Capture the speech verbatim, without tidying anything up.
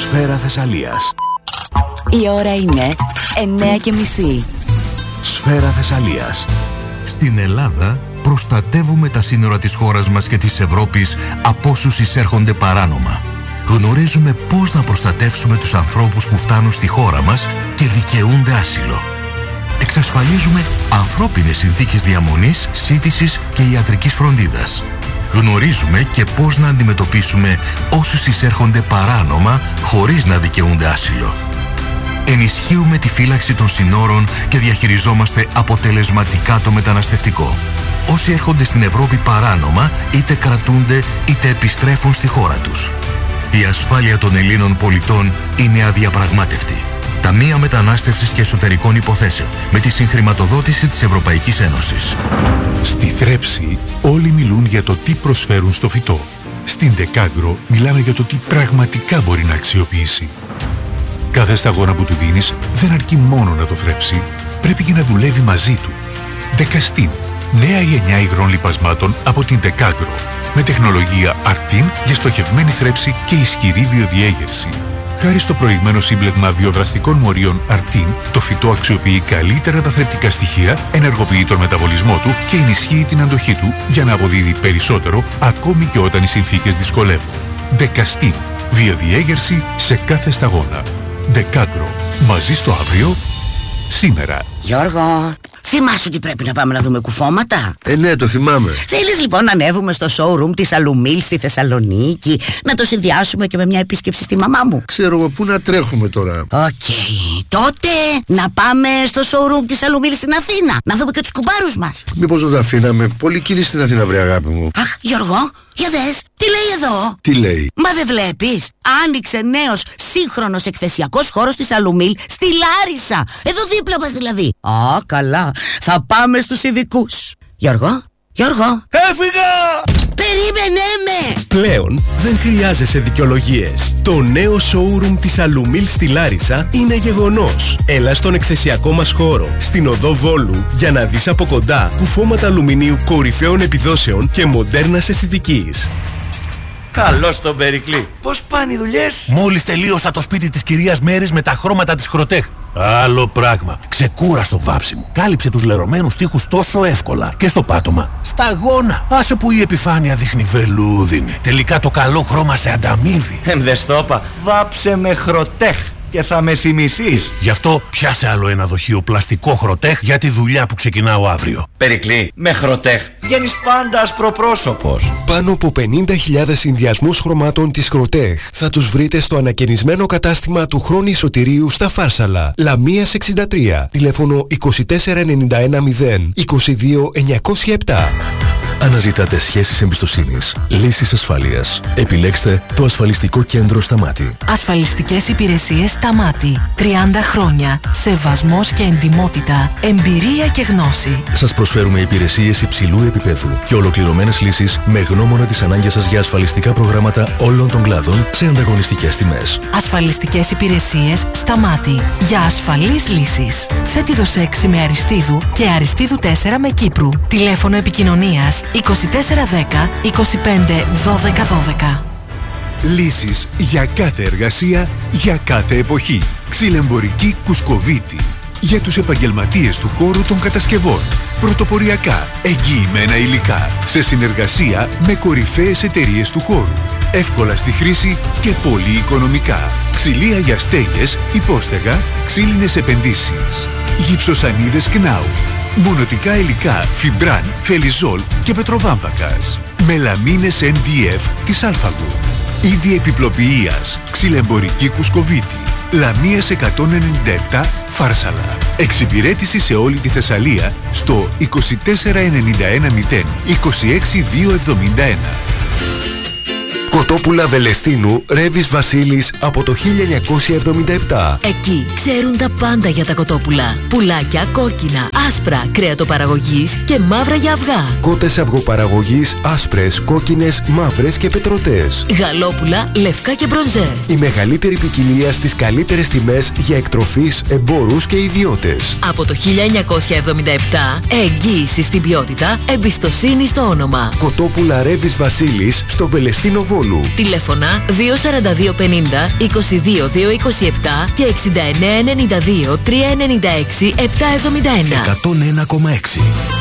Σφαίρα Θεσσαλίας. Η ώρα είναι εννέα και μισή. Σφαίρα Θεσσαλίας. Στην Ελλάδα προστατεύουμε τα σύνορα της χώρας μας και της Ευρώπης από όσους εισέρχονται παράνομα. Γνωρίζουμε πώς να προστατεύσουμε τους ανθρώπους που φτάνουν στη χώρα μας και δικαιούνται άσυλο. Εξασφαλίζουμε ανθρώπινες συνθήκες διαμονής, σύντησης και ιατρικής φροντίδας. Γνωρίζουμε και πώς να αντιμετωπίσουμε όσους εισέρχονται παράνομα χωρίς να δικαιούνται άσυλο. Ενισχύουμε τη φύλαξη των συνόρων και διαχειριζόμαστε αποτελεσματικά το μεταναστευτικό. Όσοι έρχονται στην Ευρώπη παράνομα είτε κρατούνται είτε επιστρέφουν στη χώρα τους. Η ασφάλεια των Ελλήνων πολιτών είναι αδιαπραγμάτευτη. Ταμεία Μετανάστευσης και Εσωτερικών Υποθέσεων με τη συγχρηματοδότηση της Ευρωπαϊκής Ένωσης. Στη θρέψη όλοι μιλούν για το τι προσφέρουν στο φυτό. Στην Ντεκάγκρο μιλάμε για το τι πραγματικά μπορεί να αξιοποιήσει. Κάθε σταγόνα που του δίνεις δεν αρκεί μόνο να το θρέψει, πρέπει και να δουλεύει μαζί του. Ντεκαστίν, νέα γενιά υγρών λιπασμάτων από την Ντεκάγκρο, με τεχνολογία Artin για στοχευμένη θρέψη και ισχυρή βιοδιέγερση. Χάρη στο προηγμένο σύμπλεγμα βιοδραστικών μορίων Artin, το φυτό αξιοποιεί καλύτερα τα θρεπτικά στοιχεία, ενεργοποιεί τον μεταβολισμό του και ενισχύει την αντοχή του για να αποδίδει περισσότερο ακόμη και όταν οι συνθήκες δυσκολεύουν. Ντεκαστίν, βιοδιέγερση σε κάθε σταγόνα. Ντεκάγκρο, μαζί στο αύριο, σήμερα. Γιώργο, θυμάσαι ότι πρέπει να πάμε να δούμε κουφώματα? Ε, ναι, το θυμάμαι. Θέλεις λοιπόν να ανέβουμε στο showroom της Αλουμίλ στη Θεσσαλονίκη, να το συνδυάσουμε και με μια επίσκεψη στη μαμά μου? Ξέρω εγώ πού να τρέχουμε τώρα. Οκ, okay. Τότε να πάμε στο showroom της Αλουμίλ στην Αθήνα, να δούμε και τους κουμπάρους μας. Μήπως δεν τα αφήναμε? Πολύ κίνηση στην Αθήνα, βρε αγάπη μου. Αχ, Γιώργο, για δες, τι λέει εδώ? Τι λέει? Μα δεν βλέπεις? Άνοιξε νέος σύγχρονος εκθεσιακός χώρος της Αλουμίλ στη Λάρισα. Εδώ δίπλα μας δηλαδή. Α, καλά. Θα πάμε στους ειδικούς. Γιώργο, Γιώργο. Έφυγα! Περίμενε με! Πλέον δεν χρειάζεσαι δικαιολογίες. Το νέο showroom της Αλουμίλ στη Λάρισα είναι γεγονός. Έλα στον εκθεσιακό μας χώρο, στην οδό Βόλου, για να δεις από κοντά κουφώματα αλουμινίου κορυφαίων επιδόσεων και μοντέρνας αισθητικής. Καλώς τον Περικλή. Πώς πάνε οι δουλειές? Μόλις τελείωσα το σπίτι της κυρίας Μέρης με τα χρώματα της Χροτέχ. Άλλο πράγμα. Ξεκούραστο βάψιμο. Κάλυψε τους λερωμένους τοίχους τόσο εύκολα. Και στο πάτωμα, σταγόνα. Άσε που η επιφάνεια δείχνει βελούδινη. Τελικά το καλό χρώμα σε ανταμείβει. Εμ δε στόπα. Βάψε με Χροτέχ και θα με θυμηθείς. Γι' αυτό πιάσε άλλο ένα δοχείο πλαστικό Χροτέχ για τη δουλειά που ξεκινάω αύριο. Περικλή, με Χροτέχ βγαίνεις πάντα ασπροπρόσωπος. Πάνω από πενήντα χιλιάδες συνδυασμούς χρωμάτων της Χροτέχ θα τους βρείτε στο ανακαινισμένο κατάστημα του Χρόνη Σωτηρίου στα Φάρσαλα. Λαμίας εξήντα τρία. Τηλέφωνο είκοσι τέσσερα ενενήντα ένα μηδέν είκοσι δύο εννιακόσια επτά. Αναζητάτε σχέσεις εμπιστοσύνης, λύσεις ασφάλειας. Επιλέξτε το ασφαλιστικό κέντρο Σταμάτη. Ασφαλιστικές υπηρεσίες Σταμάτη. τριάντα χρόνια. Σεβασμός και εντιμότητα. Εμπειρία και γνώση. Σας προσφέρουμε υπηρεσίες υψηλού επίπεδου και ολοκληρωμένες λύσεις με γνώμονα τις ανάγκες σας για ασφαλιστικά προγράμματα όλων των κλάδων σε ανταγωνιστικές τιμές. Ασφαλιστικές υπηρεσίες Σταμάτη. Για ασφαλείς λύσεις. Φέτιδος έξι με Αριστείδου και Αριστείδου τέσσερα με Κύπρου. Τηλέφωνο επικοινωνίας είκοσι τέσσερα δέκα είκοσι πέντε δώδεκα δώδεκα. Λύσεις για κάθε εργασία, για κάθε εποχή. Ξυλεμπορική Κουσκοβίτη. Για τους επαγγελματίες του χώρου των κατασκευών. Πρωτοποριακά, εγγυημένα υλικά. Σε συνεργασία με κορυφαίες εταιρείες του χώρου. Εύκολα στη χρήση και πολύ οικονομικά. Ξυλία για στέγες, υπόστεγα, ξύλινες επενδύσεις. Γυψοσανίδες Κνάουφ. Μονοτικά υλικά Φιμπράν, Φελιζόλ και Πετροβάμβακας. Μελαμίνες εμ ντι εφ της Αλφαγού. Είδη επιπλοποιείας. Ξυλεμπορική Κουσκοβίτη. Λαμίας εκατόν ενενήντα επτά Φάρσαλα. Εξυπηρέτηση σε όλη τη Θεσσαλία στο είκοσι τέσσερα ενενήντα ένα μηδέν είκοσι έξι διακόσια εβδομήντα ένα. Κοτόπουλα Βελεστίνου, Ρέβης Βασίλης από το χίλια εννιακόσια εβδομήντα επτά. Εκεί ξέρουν τα πάντα για τα κοτόπουλα. Πουλάκια κόκκινα, άσπρα, κρέατοπαραγωγής και μαύρα για αυγά. Κότες αυγοπαραγωγής, άσπρες, κόκκινες, μαύρες και πετρωτές. Γαλόπουλα, λευκά και μπροζέ. Η μεγαλύτερη ποικιλία στις καλύτερες τιμές για εκτροφείς, εμπόρους και ιδιώτες. Από το χίλια εννιακόσια εβδομήντα επτά, εγγύηση στην ποιότητα, εμπιστοσύνη στο όνομα. Κοτόπουλα Ρέβης Βασίλης στο Βελεστίνο Βόλου. Βόλου. Τηλέφωνα δύο τέσσερα δύο πενήντα, είκοσι δύο δύο είκοσι επτά και εξήντα εννέα ενενήντα δύο τριακόσια ενενήντα έξι επτακόσια εβδομήντα ένα. εκατόν ένα κόμμα έξι.